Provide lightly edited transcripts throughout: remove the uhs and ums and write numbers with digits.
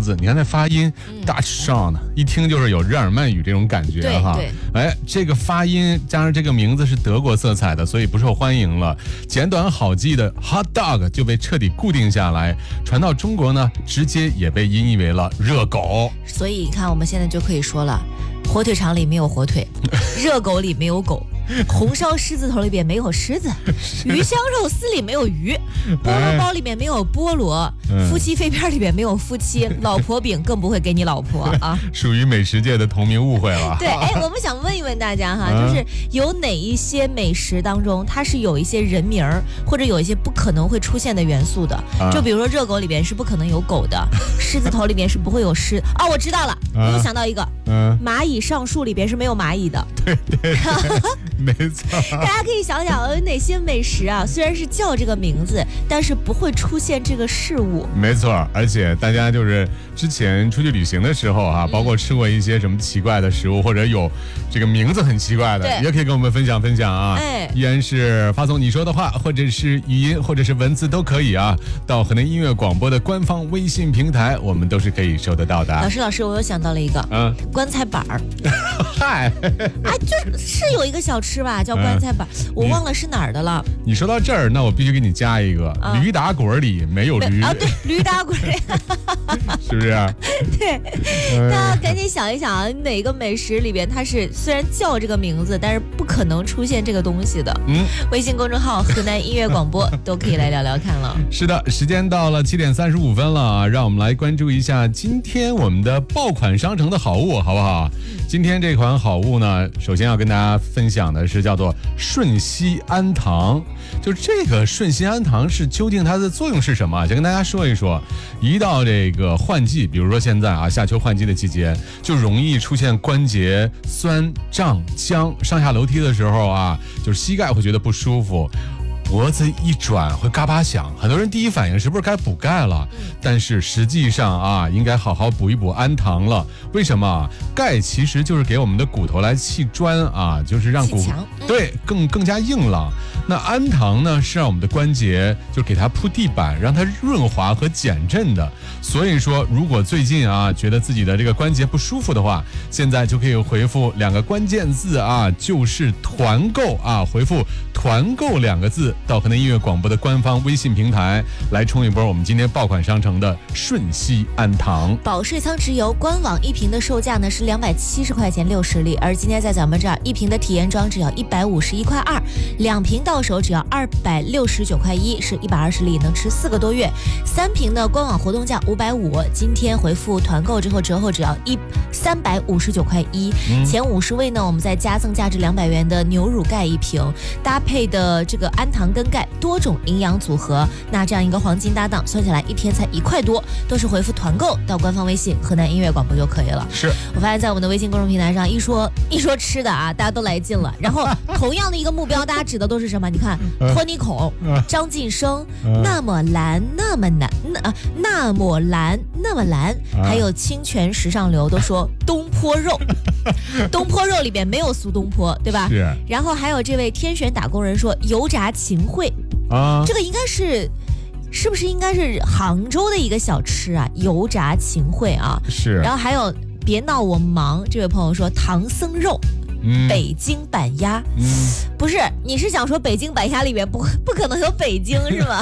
字，你看那发音 Dutch Sound， 一听就是有日耳曼语这种感觉哈。哎，这个发音加上这个名字是德国色彩的，所以不受欢迎了。简短好记的 Hot Dog 就被彻底固定下来，传到中国呢，直接也被音译为了热狗。 所以你看，我们现在就可以说了，火腿肠里没有火腿，热狗里没有狗。红烧狮子头里边没有狮子，鱼香肉丝里没有鱼，菠萝包里面没有菠萝，夫妻肺片里边没有夫妻，老婆饼更不会给你老婆啊！ 属于美食界的同名误会了。 对，哎，我们想问一问大家哈，就是有哪一些美食当中，它是有一些人名儿，或者有一些不可能会出现的元素的？就比如说热狗里边是不可能有狗的，狮子头里边是不会有狮。哦，我知道了，我又想到一个，蚂蚁上树里边是没有蚂蚁的。 对对对。没错， 大家可以想想有哪些美食啊？虽然是叫这个名字，但是不会出现这个事物。 没错，而且大家就是之前出去旅行的时候啊，包括吃过一些什么奇怪的食物，或者有这个名字很奇怪的，也可以跟我们分享分享啊。依然是发送你说的话，或者是语音，或者是文字都可以啊，到河南音乐广播的官方微信平台，我们都是可以收得到的。 老师，我又想到了一个，棺材板儿。 嗨， 哎，就是有一个小吃吧，叫棺材板，我忘了是哪儿的了。 你说到这儿，那我必须给你加一个，驴打滚里没有驴啊，对，驴打滚， 是不是？ 对，那赶紧想一想啊，哪个美食里边它是虽然叫这个名字，但是不可能出现这个东西的？微信公众号河南音乐广播都可以来聊聊看了。 是的，时间到了7:35了啊，让我们来关注一下今天我们的爆款商城的好物，好不好？今天这款好物呢，首先要跟大家分享的是叫做顺熙安糖。就这个顺熙安糖是究竟它的作用是什么？先跟大家说一说。一到这个换季，比如说现在啊，夏秋换季的季节，就容易出现关节酸胀僵，上下楼梯的时候啊，就是膝盖会觉得不舒服。脖子一转会嘎巴响，很多人第一反应是不是该补钙了？但是实际上啊，应该好好补一补安糖了。为什么？钙其实就是给我们的骨头来砌砖啊，就是让骨对更加硬朗。那安糖呢，是让我们的关节就给它铺地板，让它润滑和减震的。所以说，如果最近啊觉得自己的这个关节不舒服的话，现在就可以回复2个关键字啊，就是团购啊，回复团购2个字到河南音乐广播的官方微信平台来冲一波我们今天爆款商城的顺熙安糖。 保税仓直邮官网一瓶的售价呢是270块钱60粒，而今天在咱们这儿一瓶的体验装只要151块2，2瓶到手只要269块1，是120粒能吃4个多月。3瓶呢官网活动价550，今天回复团购之后折后只要359块1。前50位呢我们再加赠价值200元的牛乳钙1瓶，搭配的这个安糖跟钙多种营养组合，那这样一个黄金搭档算下来一天才1块多，都是回复团购到官方微信河南音乐广播就可以了。 是我发现在我们的微信公众平台上一说吃的啊，大家都来劲了，然后同样的一个目标大家指的都是什么？你看托尼孔、张晋生、那么蓝那么蓝那么蓝那么蓝，还有清泉时尚流都说东坡肉东坡肉里边没有苏东坡，对吧？ 是。 然后还有这位天选打工人说油炸秦桧啊，这个应该是不是应该是杭州的一个小吃啊？油炸秦桧啊， 是。 然后还有别闹我忙，这位朋友说唐僧肉。北京板鸭，不是，你是想说北京板鸭里面不可能有北京是吗？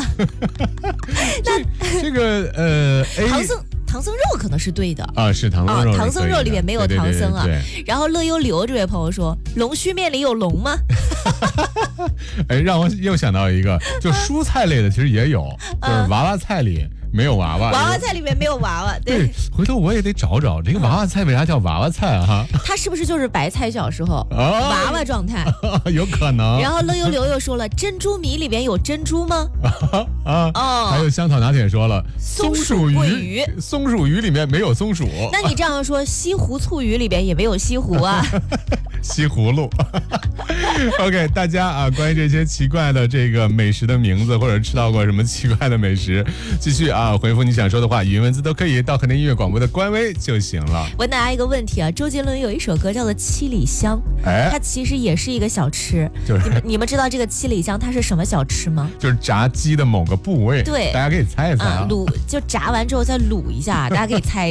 这个唐僧肉可能是对的啊，是唐僧肉， 唐僧肉里面没有唐僧啊。然后乐悠流这位朋友说，龙须面里有龙吗？ 哎，让我又想到一个，就蔬菜类的其实也有，就是娃娃菜里没有娃娃， 娃娃菜里面没有娃娃。对， 回头我也得找找这个娃娃菜为啥叫娃娃菜啊？ 它是不是就是白菜小时候娃娃状态？ 有可能。 然后乐悠流又说了，珍珠米里面有珍珠吗？ 还有香草拿铁说了， 松鼠桂鱼， 松鼠鱼里面没有松鼠。 那你这样说，西湖醋鱼里边也没有西湖啊？ 西葫芦。OK， 大家啊，关于这些奇怪的这个美食的名字，或者吃到过什么奇怪的美食，继续啊回复你想说的话，语音文字都可以到河南音乐广播的官微就行了。 问大家一个问题啊，周杰伦有一首歌叫做《七里香》，它其实也是一个小吃，就是你们知道这个七里香它是什么小吃吗？ 就是炸鸡的某个部位， 对， 大家可以猜一猜啊， 卤就炸完之后再卤一下，大家可以猜。